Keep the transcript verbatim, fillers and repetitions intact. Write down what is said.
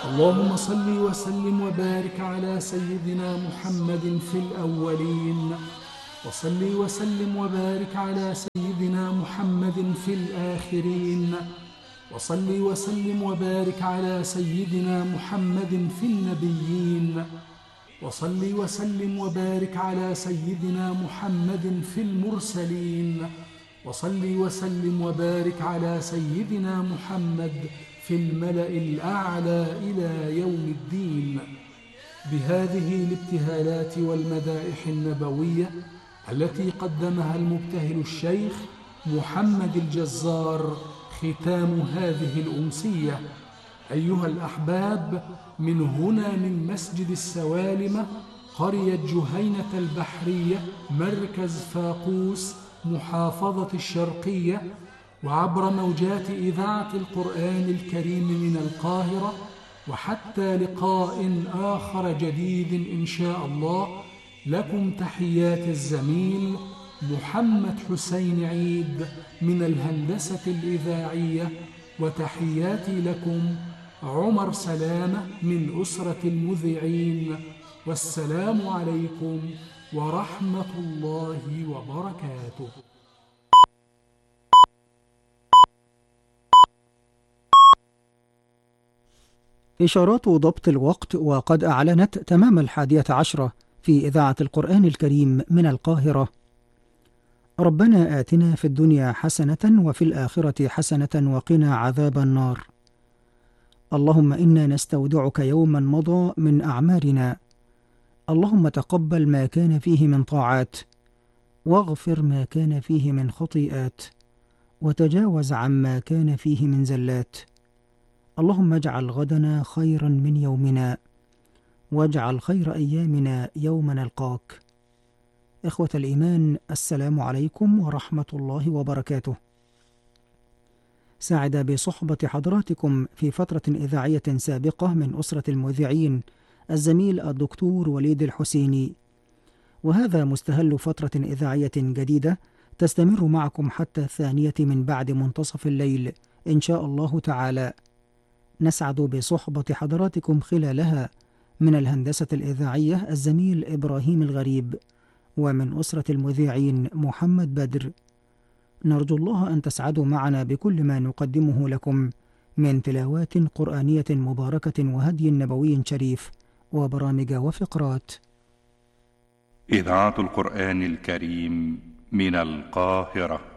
اللهم صل وسلم وبارك على سيدنا محمد في الأولين، وصل وسلم وبارك على سيدنا محمد في الآخرين، وصل وسلم وبارك على سيدنا محمد في النبيين، وصل وسلم وبارك على سيدنا محمد في المرسلين، وصل وسلم وبارك على سيدنا محمد في الملأ الأعلى إلى يوم الدين. بهذه الابتهالات والمدائح النبوية التي قدمها المبتهل الشيخ محمد الجزار ختام هذه الأمسية. أيها الأحباب، من هنا من مسجد السوالمة قرية جهينة البحرية مركز فاقوس محافظة الشرقية، وعبر موجات إذاعة القرآن الكريم من القاهرة، وحتى لقاء آخر جديد إن شاء الله، لكم تحيات الزميل محمد حسين عيد من الهندسة الإذاعية، وتحياتي لكم عمر سلامة من أسرة المذيعين، والسلام عليكم ورحمة الله وبركاته. إشارات ضبط الوقت، وقد أعلنت تمام الحادية عشرة في إذاعة القرآن الكريم من القاهرة. ربنا آتنا في الدنيا حسنة وفي الآخرة حسنة وقنا عذاب النار. اللهم إنا نستودعك يوما مضى من أعمارنا. اللهم تقبل ما كان فيه من طاعات، واغفر ما كان فيه من خطيئات، وتجاوز عما كان فيه من زلات. اللهم اجعل غدنا خيرا من يومنا، واجعل خير أيامنا يوم نلقاك. إخوة الإيمان، السلام عليكم ورحمة الله وبركاته. سعد بصحبة حضراتكم في فترة إذاعية سابقة من أسرة المذيعين الزميل الدكتور وليد الحسيني، وهذا مستهل فترة إذاعية جديدة تستمر معكم حتى الثانية من بعد منتصف الليل إن شاء الله تعالى. نسعد بصحبة حضراتكم خلالها من الهندسة الإذاعية الزميل إبراهيم الغريب، ومن أسرة المذيعين محمد بدر. نرجو الله أن تسعدوا معنا بكل ما نقدمه لكم من تلاوات قرآنية مباركة وهدي نبوي شريف وبرامج وفقرات. إذاعة القرآن الكريم من القاهرة.